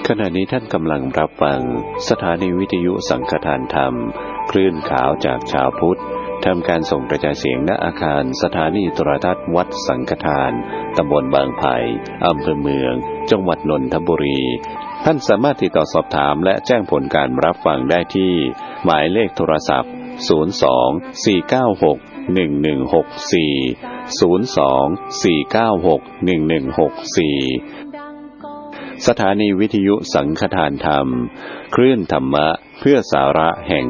ขณะนี้ท่านกำลังรับฟังสถานีวิทยุสังฆทานธรรมคลื่นขาวจากชาวพุทธทำการส่งกระจายเสียงณอาคารสถานีโทรทัศน์วัดสังฆทานตำบลบางไผ่อำเภอเมืองจังหวัดนนทบุรีท่านสามารถติดต่อสอบถามและแจ้งผลการรับฟังได้ที่หมายเลขโทรศัพท์02-496-1164 สถานีวิทยุสังฆทานธรรมคลื่นธรรมะเพื่อสาระแห่ง